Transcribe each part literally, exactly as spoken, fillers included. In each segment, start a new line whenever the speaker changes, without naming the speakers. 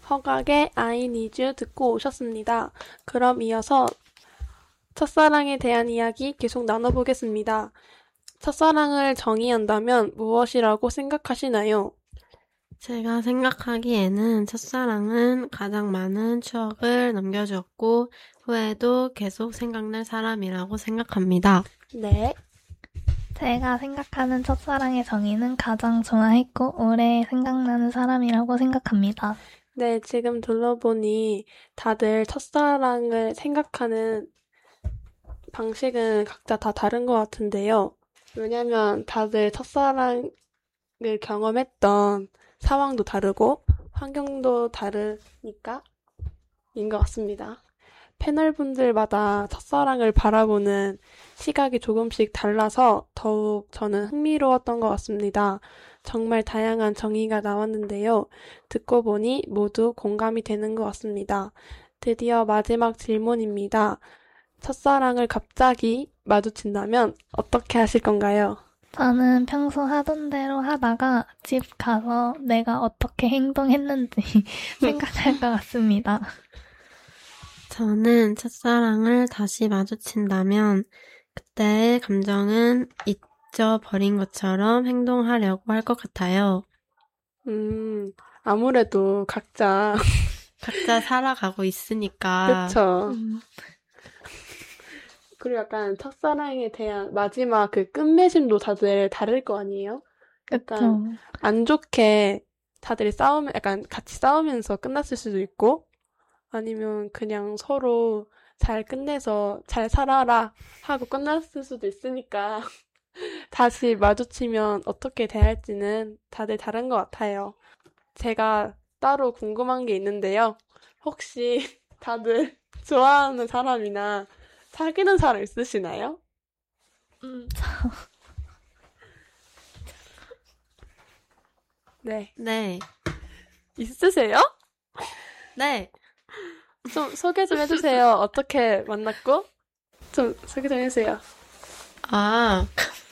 허각의 I need you 듣고 오셨습니다. 그럼 이어서 첫사랑에 대한 이야기 계속 나눠보겠습니다. 첫사랑을 정의한다면 무엇이라고 생각하시나요?
제가 생각하기에는 첫사랑은 가장 많은 추억을 남겨주었고 후에도 계속 생각날 사람이라고 생각합니다.
네.
제가 생각하는 첫사랑의 정의는 가장 좋아했고 오래 생각나는 사람이라고 생각합니다.
네, 지금 들어보니 다들 첫사랑을 생각하는 방식은 각자 다 다른 것 같은데요. 왜냐면 다들 첫사랑을 경험했던 상황도 다르고 환경도 다르니까 인 것 같습니다. 패널분들마다 첫사랑을 바라보는 시각이 조금씩 달라서 더욱 저는 흥미로웠던 것 같습니다. 정말 다양한 정의가 나왔는데요. 듣고 보니 모두 공감이 되는 것 같습니다. 드디어 마지막 질문입니다. 첫사랑을 갑자기 마주친다면 어떻게 하실 건가요?
저는 평소 하던 대로 하다가 집 가서 내가 어떻게 행동했는지 생각할 것 같습니다.
저는 첫사랑을 다시 마주친다면 그때의 감정은 잊어버린 것처럼 행동하려고 할 것 같아요.
음, 아무래도 각자
각자 살아가고 있으니까.
그쵸.
음,
그리고 약간 첫사랑에 대한 마지막 그 끝맺음도 다들 다를 거 아니에요? 약간
그쵸.
안 좋게 다들 싸우면 약간 같이 싸우면서 끝났을 수도 있고 아니면 그냥 서로 잘 끝내서 잘 살아라 하고 끝났을 수도 있으니까 다시 마주치면 어떻게 대할지는 다들 다른 것 같아요. 제가 따로 궁금한 게 있는데요. 혹시 다들 좋아하는 사람이나 사귀는 사람 있으시나요?
음,
네.
네.
있으세요?
네.
좀 소개 좀 해주세요. 어떻게 만났고? 좀 소개 좀 해주세요.
아,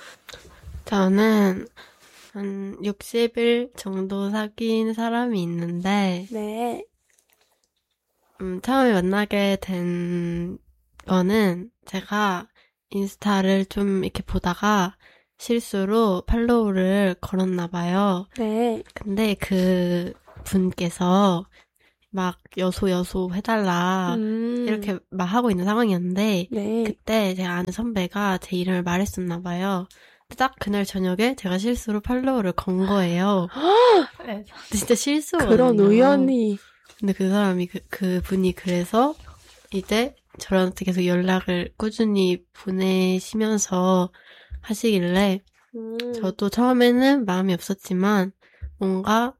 저는 한 육십 일 정도 사귄 사람이 있는데,
네.
음, 처음에 만나게 된 거는 제가 인스타를 좀 이렇게 보다가 실수로 팔로우를 걸었나 봐요.
네.
근데 그 분께서 막 여소 여소 해달라
음.
이렇게 막 하고 있는 상황이었는데
네.
그때 제가 아는 선배가 제 이름을 말했었나 봐요. 딱 그날 저녁에 제가 실수로 팔로우를 건 거예요.
네.
진짜 실수거든요.
그런 우연이.
근데 그 사람이 그, 그 분이 그래서 이제 저한테 계속 연락을 꾸준히 보내시면서 하시길래
음.
저도 처음에는 마음이 없었지만 뭔가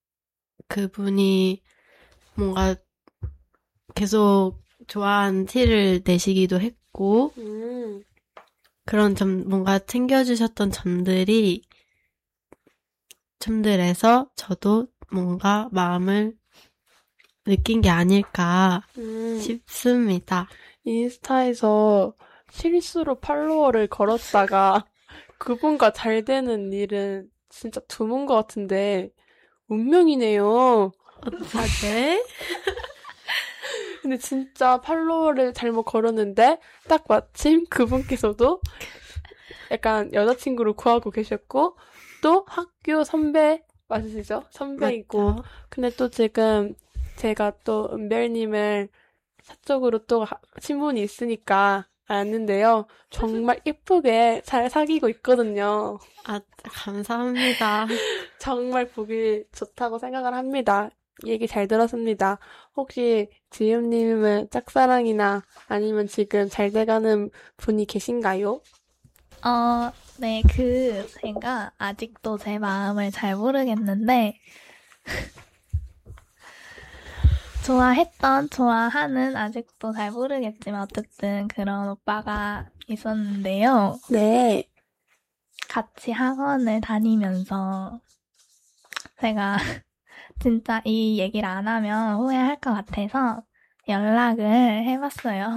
그분이 뭔가 계속 좋아하는 티를 내시기도 했고
음.
그런 점 뭔가 챙겨주셨던 점들이 점들에서 저도 뭔가 마음을 느낀 게 아닐까
음.
싶습니다.
인스타에서 실수로 팔로워를 걸었다가 그분과 잘 되는 일은 진짜 드문 것 같은데 운명이네요.
아, 네?
근데 진짜 팔로워를 잘못 걸었는데 딱 마침 그분께서도 약간 여자친구를 구하고 계셨고 또 학교 선배 맞으시죠? 선배이고
맞죠?
근데 또 지금 제가 또 은별님을 사적으로 또 하- 친분이 있으니까 아는데요. 정말 이쁘게 잘 사귀고 있거든요.
아, 감사합니다.
정말 보기 좋다고 생각을 합니다. 얘기 잘 들었습니다. 혹시 지윤님은 짝사랑이나 아니면 지금 잘 돼가는 분이 계신가요?
어, 네, 그, 제가 아직도 제 마음을 잘 모르겠는데, 좋아했던, 좋아하는 아직도 잘 모르겠지만, 어쨌든 그런 오빠가 있었는데요.
네.
같이 학원을 다니면서, 제가 진짜 이 얘기를 안 하면 후회할 것 같아서 연락을 해봤어요.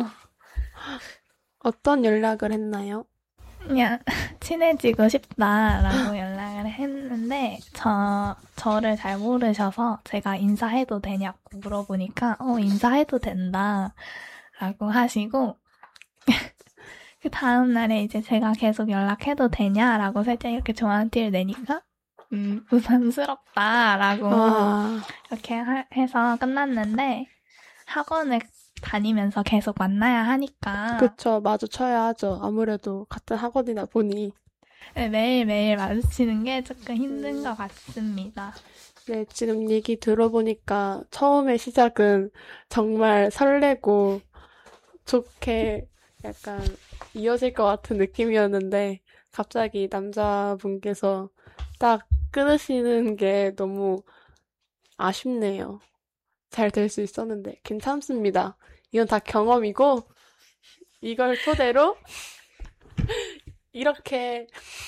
어떤 연락을 했나요?
그냥 친해지고 싶다라고 연락을 첫사랑을 했는데 저 저를 잘 모르셔서 제가 인사해도 되냐고 물어보니까 어 인사해도 된다라고 하시고 그 다음 날에 이제 제가 계속 연락해도 되냐라고 살짝 이렇게 조언티를 내니까 음 부담스럽다라고
아,
이렇게 하- 해서 끝났는데 학원을 다니면서 계속 만나야 하니까
그쵸. 마주쳐야 하죠. 아무래도 같은 학원이다 보니.
네, 매일매일 마주치는 게 조금 힘든 것 같습니다.
네, 지금 얘기 들어보니까 처음의 시작은 정말 설레고 좋게 약간 이어질 것 같은 느낌이었는데 갑자기 남자분께서 딱 끊으시는 게 너무 아쉽네요. 잘 될 수 있었는데 괜찮습니다. 이건 다 경험이고 이걸 토대로 이렇게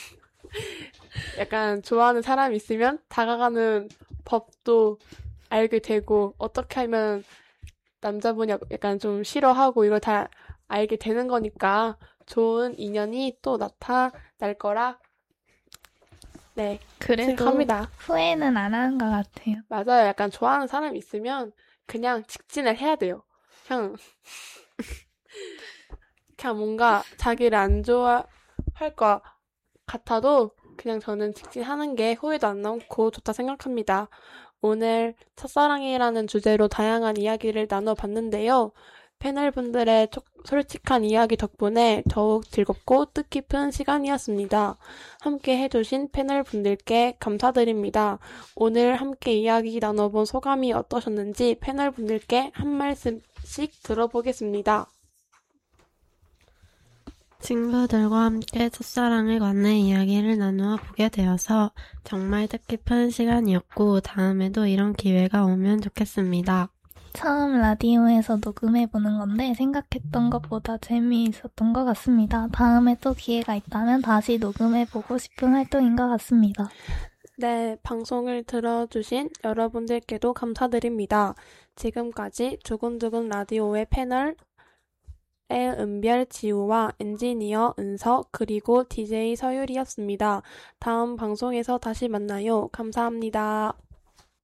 약간 좋아하는 사람이 있으면 다가가는 법도 알게 되고 어떻게 하면 남자분이 약간 좀 싫어하고 이걸 다 알게 되는 거니까 좋은 인연이 또 나타날 거라 네
그래도
생각합니다.
후회는 안 하는 것 같아요.
맞아요. 약간 좋아하는 사람이 있으면 그냥 직진을 해야 돼요. 그냥 그냥 뭔가 자기를 안 좋아할 것 같아도 그냥 저는 직진하는 게 후회도 안 남고 좋다 생각합니다. 오늘 첫사랑이라는 주제로 다양한 이야기를 나눠봤는데요. 패널분들의 촉- 솔직한 이야기 덕분에 더욱 즐겁고 뜻깊은 시간이었습니다. 함께 해주신 패널분들께 감사드립니다. 오늘 함께 이야기 나눠본 소감이 어떠셨는지 패널분들께 한 말씀씩 들어보겠습니다.
친구들과 함께 첫사랑에 관해 이야기를 나누어 보게 되어서 정말 뜻깊은 시간이었고 다음에도 이런 기회가 오면 좋겠습니다.
처음 라디오에서 녹음해보는 건데 생각했던 것보다 재미있었던 것 같습니다. 다음에 또 기회가 있다면 다시 녹음해보고 싶은 활동인 것 같습니다.
네, 방송을 들어주신 여러분들께도 감사드립니다. 지금까지 두근두근 라디오의 패널의 은별 지우와 엔지니어 은석 그리고 디제이 서율이었습니다. 다음 방송에서 다시 만나요. 감사합니다.